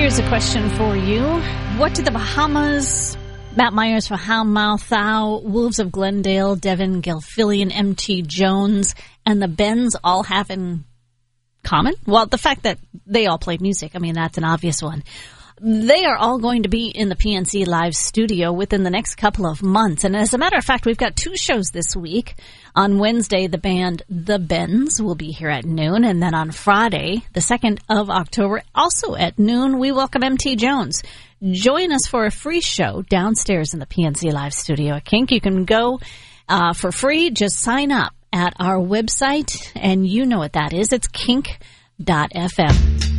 Here's a question for you. What did the Bahamas, Matt Myers for How Mouth Thou, Wolves of Glendale, Devin Gilfillian, M.T. Jones, and the Bends all have in common? Well, the fact that they all played music, I mean, that's an obvious one. They are all going to be in the PNC Live studio within the next couple of months. And as a matter of fact, we've got 2 shows this week. On Wednesday, the band The Bends will be here at noon. And then on Friday, the 2nd of October, also at noon, we welcome M.T. Jones. Join us for a free show downstairs in the PNC Live studio at Kink. You can go for free. Just sign up at our website, and you know what that is. It's kink.fm.